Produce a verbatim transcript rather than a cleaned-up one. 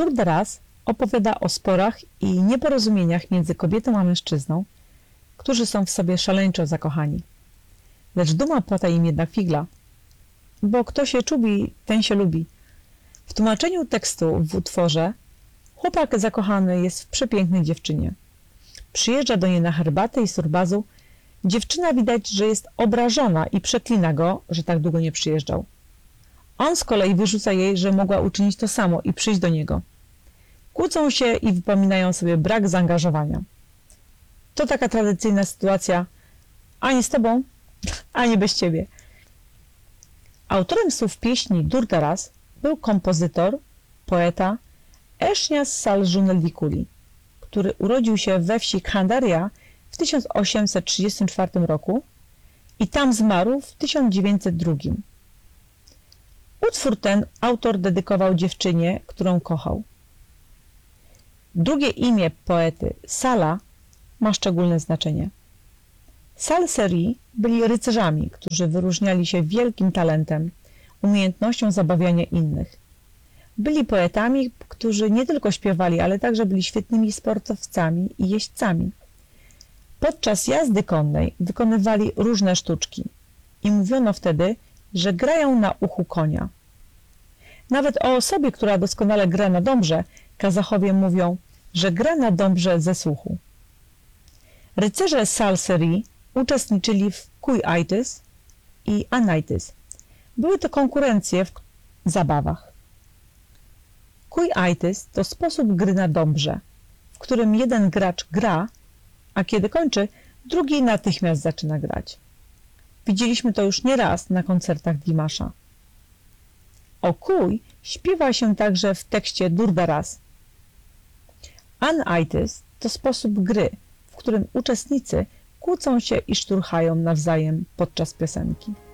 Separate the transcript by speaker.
Speaker 1: Dur Daraz opowiada o sporach i nieporozumieniach między kobietą a mężczyzną, którzy są w sobie szaleńczo zakochani. Lecz duma płata im jednak figla, bo kto się czubi, ten się lubi. W tłumaczeniu tekstu w utworze chłopak zakochany jest w przepięknej dziewczynie. Przyjeżdża do niej na herbatę i surbazu. Dziewczyna widać, że jest obrażona i przeklina go, że tak długo nie przyjeżdżał. On z kolei wyrzuca jej, że mogła uczynić to samo i przyjść do niego. Kłócą się i wypominają sobie brak zaangażowania. To taka tradycyjna sytuacja, ani z tobą, ani bez ciebie. Autorem słów pieśni Dur Daraz był kompozytor, poeta Eshnias Salżunel-Wikuli, który urodził się we wsi Khandaria w tysiąc osiemset trzydziestym czwartym roku i tam zmarł w tysiąc dziewięćset drugim. Utwór ten autor dedykował dziewczynie, którą kochał. Drugie imię poety, Sala, ma szczególne znaczenie. Sal-Seri byli rycerzami, którzy wyróżniali się wielkim talentem, umiejętnością zabawiania innych. Byli poetami, którzy nie tylko śpiewali, ale także byli świetnymi sportowcami i jeźdźcami. Podczas jazdy konnej wykonywali różne sztuczki i mówiono wtedy, że grają na uchu konia. Nawet o osobie, która doskonale gra na dąbrze, Kazachowie mówią, że gra na dąbrze ze słuchu. Rycerze Sal-Seri uczestniczyli w Kuj-Ajtys i Anajtys. Były to konkurencje w zabawach. Kuj-Ajtys to sposób gry na dąbrze, w którym jeden gracz gra, a kiedy kończy, drugi natychmiast zaczyna grać. Widzieliśmy to już nieraz na koncertach Dimasza. O kuj śpiewa się także w tekście Dur Daraz. Anajtys to sposób gry, w którym uczestnicy kłócą się i szturchają nawzajem podczas piosenki.